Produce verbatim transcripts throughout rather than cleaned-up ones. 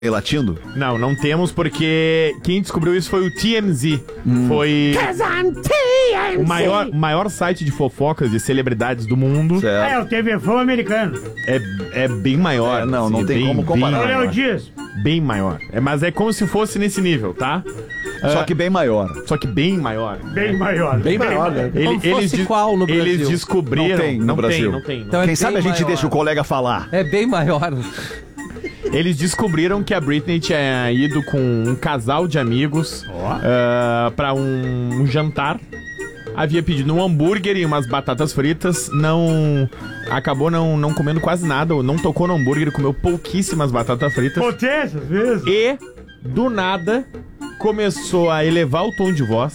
latindo? Não, não temos, porque quem descobriu isso foi o T M Z. Hum. Foi o maior, maior site de fofocas de celebridades do mundo. Certo. É, o T V Fã americano. É, é bem maior. É, não, assim, não tem bem, como comparar. Olha o Dias. Bem maior. É, mas é como se fosse nesse nível, tá? Só uh, que bem maior. Só que bem maior. Bem maior. Bem, bem maior, né? Ele, eles, de, qual no Brasil? Eles descobriram... Não tem no não Brasil. Tem, não tem. Não. Então Quem é sabe a gente maior. deixa o colega falar. É bem maior. Eles descobriram que a Britney tinha ido com um casal de amigos oh. uh, pra um, um jantar. Havia pedido um hambúrguer e umas batatas fritas. Não... Acabou não, não comendo quase nada. Não tocou no hambúrguer, comeu pouquíssimas batatas fritas. Potência, às vezes. E, do nada, começou a elevar o tom de voz,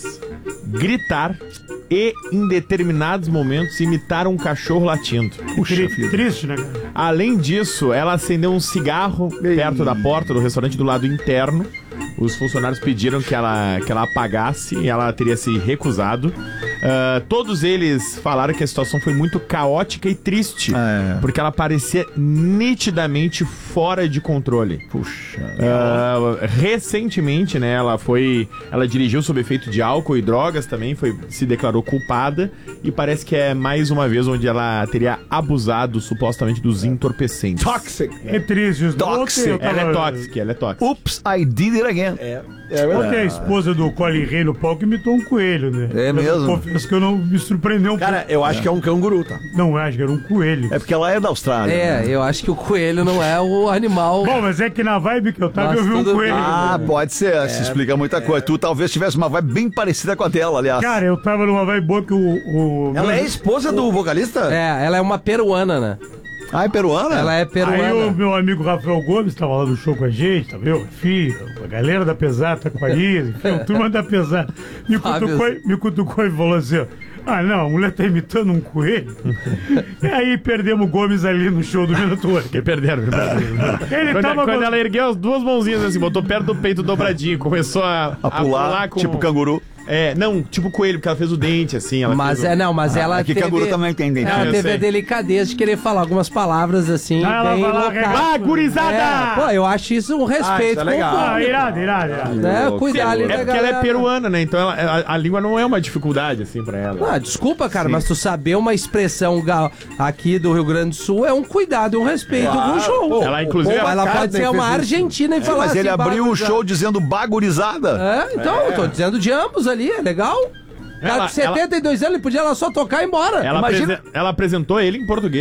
gritar e, em determinados momentos, imitar um cachorro latindo. Puxa, Tri- triste, né, cara? Além disso, ela acendeu um cigarro Ei. perto da porta do restaurante do lado interno. Os funcionários pediram que ela, que ela apagasse e ela teria se recusado. Uh, todos eles falaram que a situação foi muito caótica e triste, ah, é. porque ela parecia nitidamente fora de controle. Puxa. Uh, recentemente, né, ela foi, ela dirigiu sob efeito de álcool e drogas também, foi, se declarou culpada e parece que é mais uma vez onde ela teria abusado supostamente dos entorpecentes. Toxic. É triste. Os Toxic. Ela é tóxica, ela é tóxica. Oops, I did it again. É. É Ontem a esposa do Colin Rey no palco imitou um coelho, né? É mesmo? Eu confesso que eu não me surpreendeu um Cara, pouco. eu acho é. que é um canguru, tá? Não, eu acho que era um coelho. É porque ela é da Austrália. É, né? Eu acho que o coelho não é o animal. Bom, mas é que na vibe que eu tava, Nossa, eu vi um coelho. Ah, pode ser. É, se explica muita é. coisa. Tu talvez tivesse uma vibe bem parecida com a dela, aliás. Cara, eu tava numa vibe boa que o... o ela é esposa o... do vocalista? É, ela é uma peruana, né? Ah, é peruana? Ela é peruana. Aí o meu amigo Rafael Gomes tava lá no show com a gente, tá vendo? Filho, a galera da Pesada tá com a Isa, enfim, a turma da Pesada. Me cutucou, me cutucou e falou assim, ah não, a mulher tá imitando um coelho. E aí perdemos o Gomes ali no show do Minuto Que perderam, perderam. Ele quando, tava quando ela ergueu as duas mãozinhas assim, botou perto do peito dobradinho, começou a, a, a pular, pular com... tipo canguru. É, não, tipo coelho, porque ela fez o dente, assim. Ela mas fez é, o... não, mas ah, ela. É que teve, canguru também tem dente. Ela eu teve sei. a delicadeza de querer falar algumas palavras assim. Ah, bem ela vai lá, ah, gurizada! É, pô, eu acho isso um respeito. Ah, isso é legal. Ah, irado, irado, irado. É, cuidar ali é da porque galera. ela é peruana, né? Então ela, a, a língua não é uma dificuldade, assim, pra ela. Ah, desculpa, cara, Sim. mas tu saber uma expressão aqui do Rio Grande do Sul é um cuidado e um respeito claro, com o show. Pô, ela, inclusive, pô, ela pode ser uma argentina e é, falar mas assim. ele abriu o show dizendo bagurizada. É, então, é. eu tô dizendo de ambos ali, é legal. Ela, cara de setenta e dois ela... anos, ele podia ela só tocar e ir embora. Ela, Imagina... apresen... ela apresentou ele em português.